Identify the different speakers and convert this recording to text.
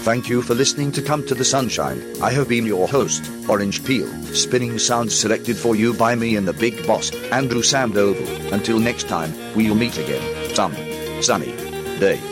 Speaker 1: Thank you for listening to Come to the Sunshine. I have been your host, Orange Peel, spinning sounds selected for you by me and the big boss, Andrew Sandoval. Until next time, we'll meet again, some sunny day.